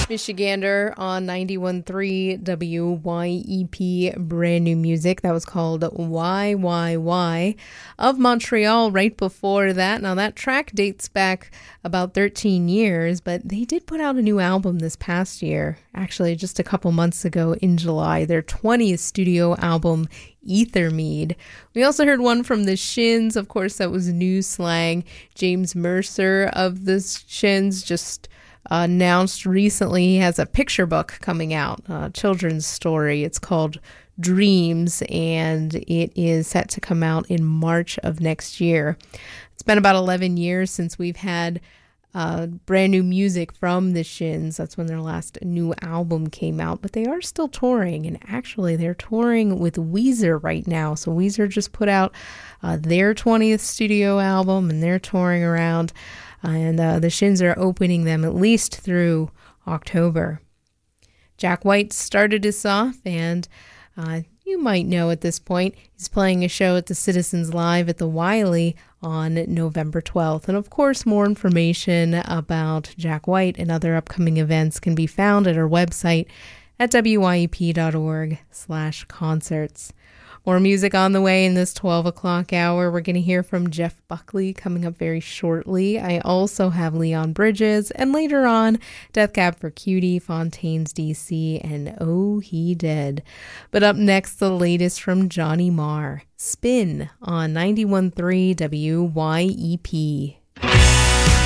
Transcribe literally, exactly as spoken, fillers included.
Michigander on ninety-one point three W Y E P, brand new music. That was called Y Y Y of Montreal right before that. Now that track dates back about thirteen years, but they did put out a new album this past year, actually just a couple months ago in July, their twentieth studio album, Ethermead. We also heard one from the Shins. Of course, that was New Slang. James Mercer of the Shins just announced recently he has a picture book coming out, a children's story. It's called Dreams, and it is set to come out in March of next year. It's been about eleven years since we've had uh, brand new music from the Shins. That's when their last new album came out, but they are still touring, and actually they're touring with Weezer right now. So Weezer just put out uh, their twentieth studio album, and they're touring around. And uh, the Shins are opening them at least through October. Jack White started us off, and uh, you might know at this point, he's playing a show at the Citizens Live at the Wiley on November twelfth. And of course, more information about Jack White and other upcoming events can be found at our website at W Y E P dot org slash concerts. More music on the way in this twelve o'clock hour. We're going to hear from Jeff Buckley coming up very shortly. I also have Leon Bridges, and later on, Death Cab for Cutie, Fontaines D C, and Oh He Did. But up next, the latest from Johnny Marr, Spin on ninety-one point three W Y E P.